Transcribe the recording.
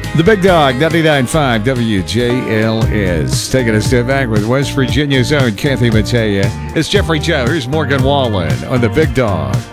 The Big Dog, 99.5 WJLS. Taking a step back with West Virginia's own Kathy Mattea. It's Jeffrey Joe. Here's Morgan Wallen on The Big Dog.